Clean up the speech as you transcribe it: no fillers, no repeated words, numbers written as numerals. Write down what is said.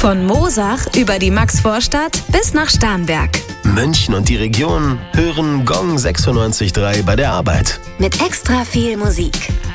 Von Moosach über die Maxvorstadt bis nach Starnberg. München und die Region hören Gong 96.3 bei der Arbeit. Mit extra viel Musik.